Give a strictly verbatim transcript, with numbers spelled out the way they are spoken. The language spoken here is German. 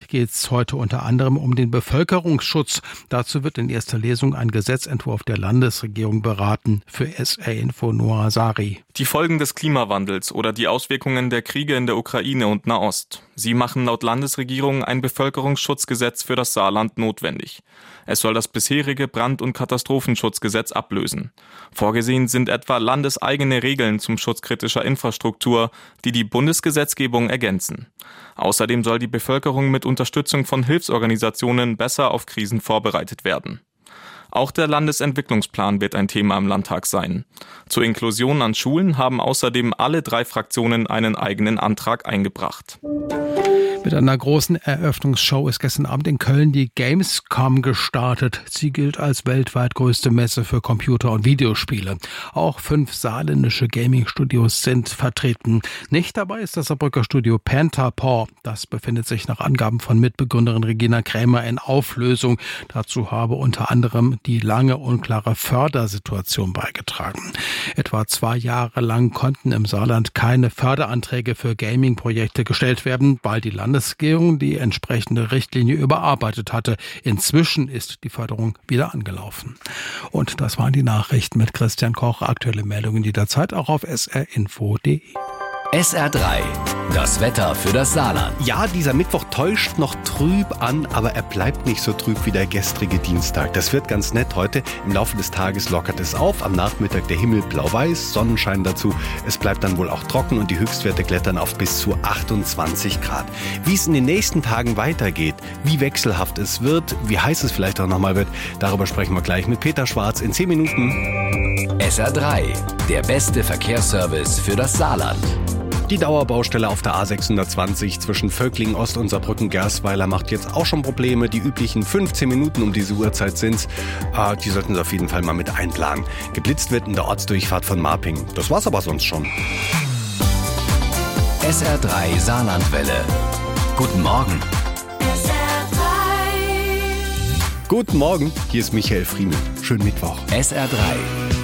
geht es heute unter anderem um den Bevölkerungsschutz. Dazu wird in erster Lesung ein Gesetzentwurf der Landesregierung beraten. Für S R Info Noah Sari. Die Folgen des Klimawandels oder die Auswirkungen der Kriege in der Ukraine und Nahost. Sie machen laut Landesregierung ein Bevölkerungsschutzgesetz für das Saarland notwendig. Es soll das bisherige Brand- und Katastrophenschutzgesetz ablösen. Vorgesehen sind etwa landeseigene Regeln zum Schutz kritischer Infrastruktur, die die Bundesgesetzgebung ergänzen. Außerdem soll die Bevölkerung mit Unterstützung von Hilfsorganisationen besser auf Krisen vorbereitet werden. Auch der Landesentwicklungsplan wird ein Thema im Landtag sein. Zur Inklusion an Schulen haben außerdem alle drei Fraktionen einen eigenen Antrag eingebracht. Mit einer großen Eröffnungsshow ist gestern Abend in Köln die Gamescom gestartet. Sie gilt als weltweit größte Messe für Computer- und Videospiele. Auch fünf saarländische Gaming-Studios sind vertreten. Nicht dabei ist das Saarbrücker Studio Pentapaw. Das befindet sich nach Angaben von Mitbegründerin Regina Krämer in Auflösung. Dazu habe unter anderem die lange unklare Fördersituation beigetragen. Etwa zwei Jahre lang konnten im Saarland keine Förderanträge für Gaming-Projekte gestellt werden, weil die Landesregierung die entsprechende Richtlinie überarbeitet hatte. Inzwischen ist die Förderung wieder angelaufen. Und das waren die Nachrichten mit Christian Koch. Aktuelle Meldungen jederzeit auch auf s r info punkt d e. S R drei, das Wetter für das Saarland. Ja, dieser Mittwoch täuscht noch trüb an, aber er bleibt nicht so trüb wie der gestrige Dienstag. Das wird ganz nett heute. Im Laufe des Tages lockert es auf. Am Nachmittag der Himmel blau-weiß, Sonnenschein dazu. Es bleibt dann wohl auch trocken und die Höchstwerte klettern auf bis zu achtundzwanzig Grad. Wie es in den nächsten Tagen weitergeht, wie wechselhaft es wird, wie heiß es vielleicht auch nochmal wird, darüber sprechen wir gleich mit Peter Schwarz in zehn Minuten. S R drei, der beste Verkehrsservice für das Saarland. Die Dauerbaustelle auf der A sechshundertzwanzig zwischen Völklingen Ost und Saarbrücken-Gersweiler macht jetzt auch schon Probleme. Die üblichen fünfzehn Minuten um diese Uhrzeit sind's. Äh, die sollten Sie auf jeden Fall mal mit einplanen. Geblitzt wird in der Ortsdurchfahrt von Marping. Das war's aber sonst schon. S R drei Saarlandwelle. Guten Morgen. S R drei. Guten Morgen, hier ist Michael Friemel. Schönen Mittwoch. S R drei.